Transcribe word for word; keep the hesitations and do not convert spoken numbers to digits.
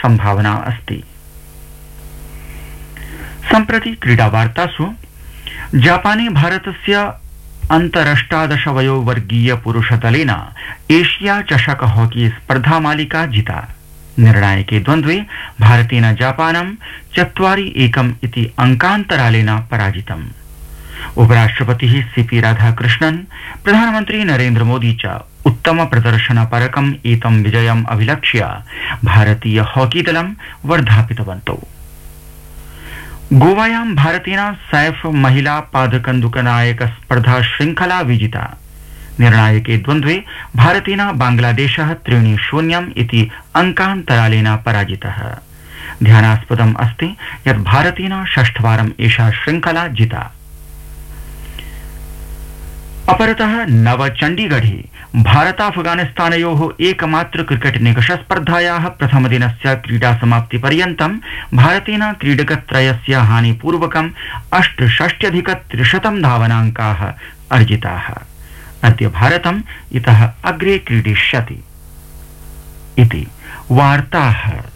संभावना अस्ति। सम्प्रति क्रीडावार्तासु जापाने भारतस्य अन्तरष्टादश वयोवर्गीय पुरुषदलेन एशिया चषक हॉकी स्पर्धा मालिका जिता। निर्णायके द्वन्द्वे भारतेन जापानं चत्वारि एकम् इति अंकान्तरालेन पराजितम्। उपराष्ट्रपतिः सीपी राधाकृष्णन् प्रधानमन्त्री नरेन्द्र मोदी च उत्तम प्रदर्शनपरकम् एतं विजयम् अभिलक्ष्य भारतीय हॉकी दलं वर्धापितवन्तौ। गोवायां भारतेन सैफ महिला पादकन्दुकनायक स्पर्धा श्रृंखला विजिता। निर्णायके द्वन्द्वे भारतेन बांग्लादेशः त्रीणि शून्यम् इति अंकान्तरालेन पराजितः। ध्यानास्पदम् अस्ति यत् भारतेन षष्ठवारम् एषा श्रृंखला जिता। अपरतः नवचण्डीगढे भारत अफगानिस्तानयोः एकमात्र क्रिकेट निकष स्पर्धायाः प्रथमदिनस्य क्रीडा समाप्ति पर्यन्तं भारतेन क्रीडकत्रयस्य हानिपूर्वकम् अष्टषष्ट्यधिक त्रिशतं धावनाङ्काः अर्जिताः। अद्य भारतम् इतः अग्रे क्रीडिष्यति इति वार्ताः।